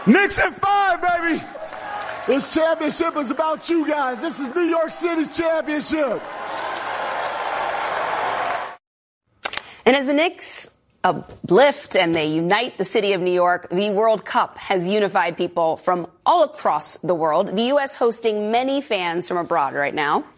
Knicks in 5, baby. This championship is about you guys. This is New York City's championship. And as the Knicks uplift and they unite the city of New York, the World Cup has unified people from all across the world. The U.S. hosting many fans from abroad right now.